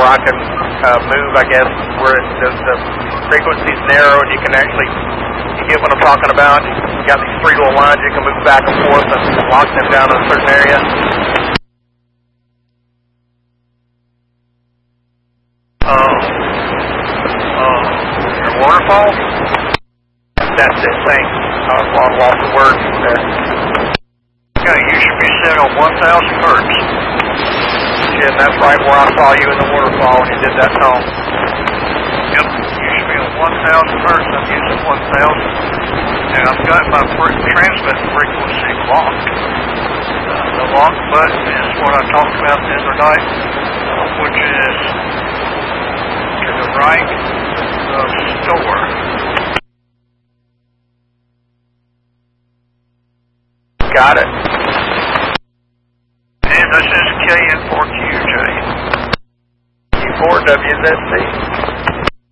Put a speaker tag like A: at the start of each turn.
A: where I can move, I guess, where the frequency's narrow and you can actually, you get what I'm talking about? You got these 3 little lines, you can move back and forth and lock them down in a certain area. Your waterfall? That's it, thanks. I lost the word there.
B: Okay, you should be set on 1,000 hertz.
A: Jim, that's right where I saw you in the waterfall when you did that tone.
B: Yep, you should be on 1,000 hertz. I'm using 1,000. And I've got my transmit frequency locked. The lock button is what I talked about the other night, which is to the right of store.
A: Got it.
B: And this is KN4QJ.
A: Q4WZC.